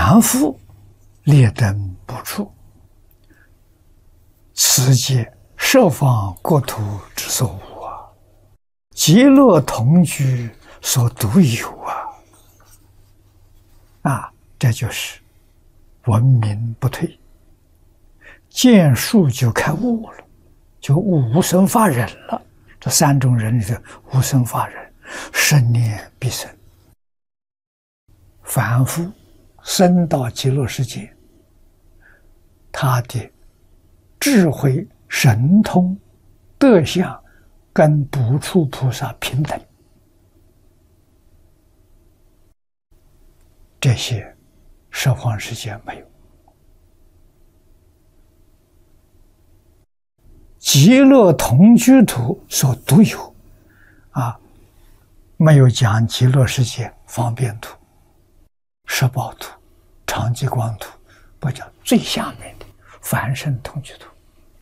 凡夫劣等不出，此皆十方国土之所无啊，极乐同居所独有啊！这就是文明不退，见树就开悟了，就无生法忍了。这三种人里头，无生法忍，生念必生。凡夫生到极乐世界，他的智慧、神通、德相跟不处菩萨平等，这些十方世界没有。极乐同居土所独有啊，没有讲极乐世界方便土、十报土、常寂光土，不讲最下面的凡圣同居土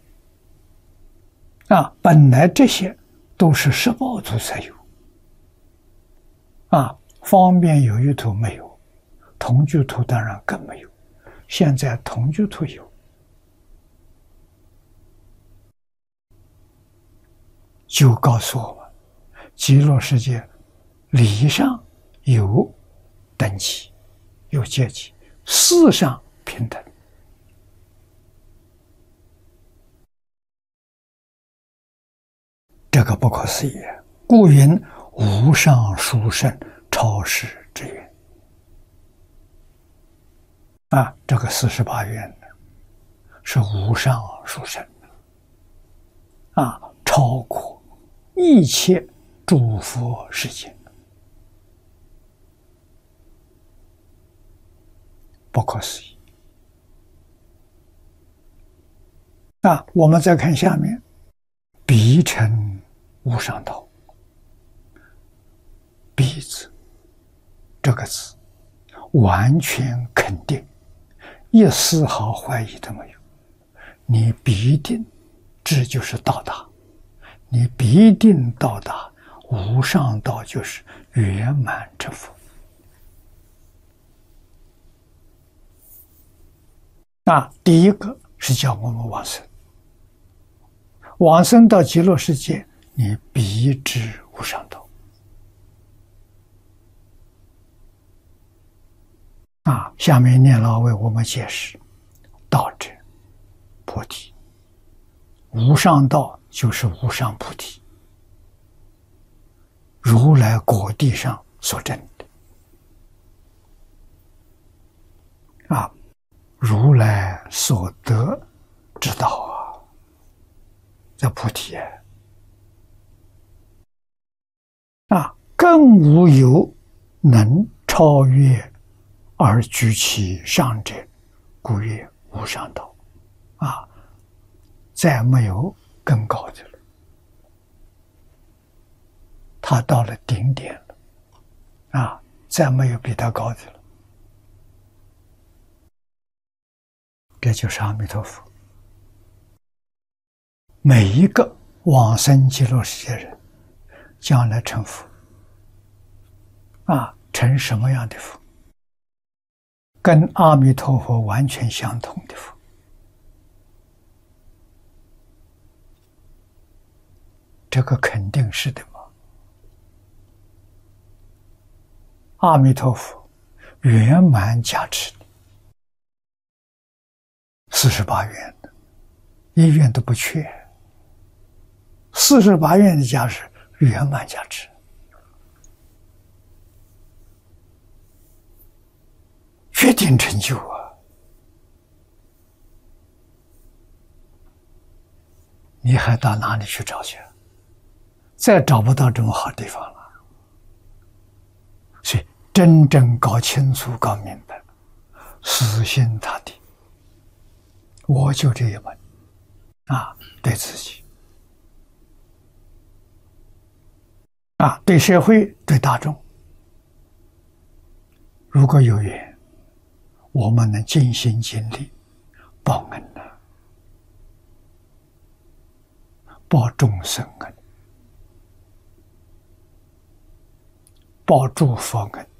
啊，本来这些都是十报土才有啊，方便有余土没有，同居土当然更没有。现在同居土有，就告诉我们，极乐世界理上有等级，有阶级，事上平等。这个不可思议，故云无上殊胜超世之愿啊！这个48愿呢，是无上殊胜啊，超过一切诸佛世界，不可思议啊！我们再看下面，彼成无上道。彼字这个字完全肯定，一丝毫怀疑都没有。你必定，这就是到达，你必定到达无上道，就是圆满成佛啊！第一个是叫我们往生，往生到极乐世界，你必知无上道啊！下面念老为我们解释，道者菩提，无上道就是无上菩提，如来果地上所证的啊，如来所得之道啊，这菩提啊，更无有能超越而居其上者，故曰无上道啊！再没有更高的了，他到了顶点了啊！再没有比他高的了。这就是阿弥陀佛。每一个往生极乐世界人，将来成佛啊，成什么样的佛？跟阿弥陀佛完全相同的佛。这个肯定是的嘛。阿弥陀佛圆满加持的48愿的，一愿都不缺。48愿的加持圆满加持，决定成就啊！你还到哪里去找去？再找不到这么好地方了。所以真正搞清楚、搞明白，死心塌地，我就这一门啊，对自己啊，对社会、对大众，如果有缘，我们能尽心尽力报恩呢，报众生恩，报诸佛恩，